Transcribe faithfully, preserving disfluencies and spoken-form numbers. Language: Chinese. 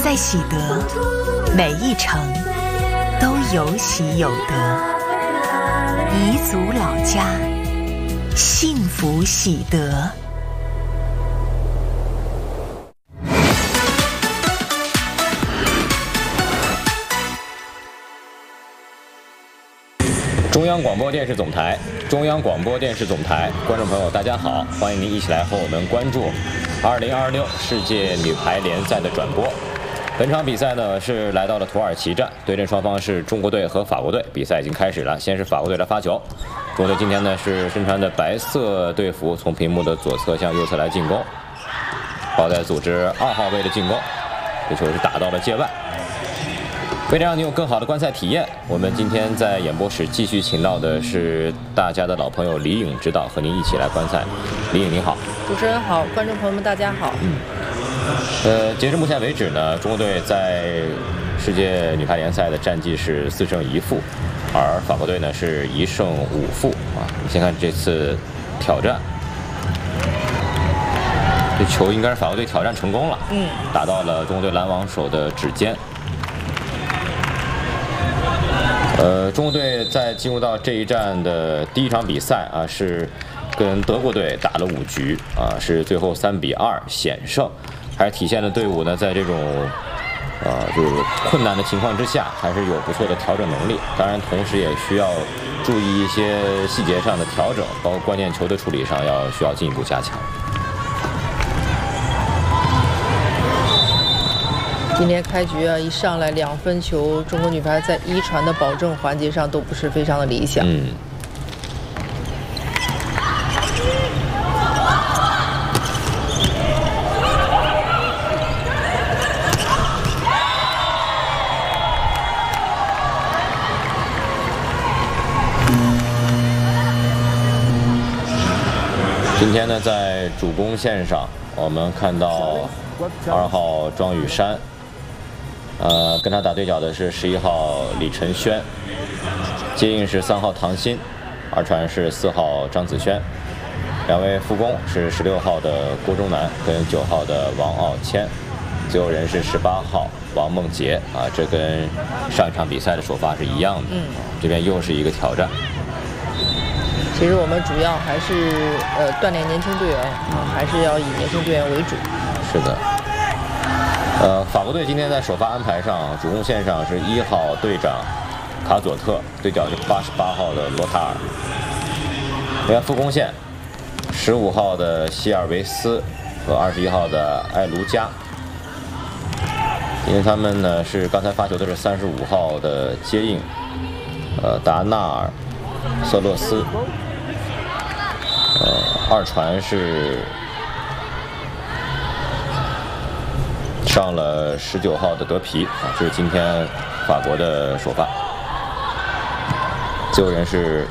在喜得，每一城都有喜有得。彝族老家，幸福喜得。 中央广播电视总台，中央广播电视总台，观众朋友，大家好，欢迎您一起来和我们关注二零二六世界女排联赛的转播。本场比赛呢是来到了土耳其站，对阵双方是中国队和法国队。比赛已经开始了，先是法国队来发球，中国队今天呢是身穿的白色队服，从屏幕的左侧向右侧来进攻。宝仔组织二号位的进攻，这球是打到了界外。为了让你有更好的观赛体验，我们今天在演播室继续请到的是大家的老朋友李颖指导，和您一起来观赛。李颖您好。 主持人好，观众朋友们大家好。 嗯。呃，截至目前为止呢，中国队在世界女排联赛的战绩是四胜一负，而法国队呢是一胜五负啊。你先看这次挑战，这球应该是法国队挑战成功了，嗯，打到了中国队拦网手的指尖。呃，中国队在进入到这一站的第一场比赛啊，是跟德国队打了五局啊，是最后三比二险胜。还是体现了队伍呢，在这种，呃，就是困难的情况之下，还是有不错的调整能力。当然，同时也需要注意一些细节上的调整，包括关键球的处理上要需要进一步加强。 今天开局啊，一上来两分球，中国女排在一传的保证环节上都不是非常的理想。嗯。 今天呢，在主攻线上，我们看到二号庄雨珊，呃，跟他打对角的是十一号李晨轩，接应是三号唐鑫，二传是四号张子萱，两位副攻是十六号的郭忠南跟九号的王傲谦，最后人是十八号王梦洁啊，这跟上一场比赛的首发是一样的。嗯，这边又是一个挑战。 其实我们主要还是呃锻炼年轻队员啊，还是要以年轻队员为主。 是的。呃，法国队今天在首发安排上，主攻线上是一号队长卡佐特，对角是八十八号的罗塔尔。另外副攻线，十五号的希尔维斯和二十一号的艾卢加。因为他们呢是刚才发球的是三十五号的接应，呃达纳尔瑟洛斯。呃，二传是上了十九号的德皮啊，这是今天法国的首发。自由人是